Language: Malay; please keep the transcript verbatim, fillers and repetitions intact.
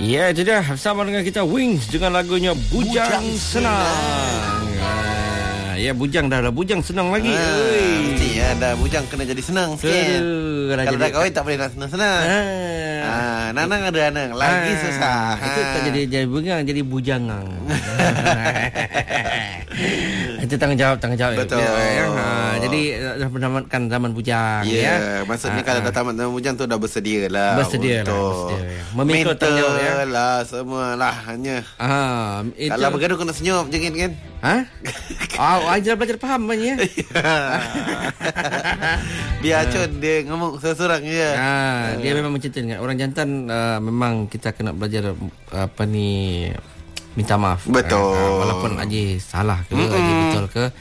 Ya, itu dia. Sama dengan kita Wings dengan lagunya Bujang, Bujang Senang. Senang. Ya, bujang dah lah. Bujang senang lagi. Ha, mesti ya, dah bujang kena jadi senang sikit. Aduh, kalau jadi, dah kahwin tak boleh nak senang-senang. Ha. Ha, nanang ada anak lagi ha. susah. Itu ha. tak jadi jadi bujang, jadi bujangang. Itu tanggungjawab tanggungjawab. Betul. Ya, ha. Jadi dah menamatkan zaman bujang. Yeah, ya. Maksudnya ha. kalau dah tamat zaman bujang tu dah bersedia lah. Bersedia lah. Bersedia. Memikul tanggungjawab ya. lah semua lah hanya. Ha. Itu... Kalau bergaduh kena senyum je kan. Ha? Oh, ajar belajar faham banyak ya. Biar Cun dia ngomong seorang-seorang je. Ha, dia memang macam tu kan. Orang jantan uh, memang kita kena belajar apa ni minta maaf. Betul. Uh, walaupun Haji salah ke, mm-hmm. Haji betul ke,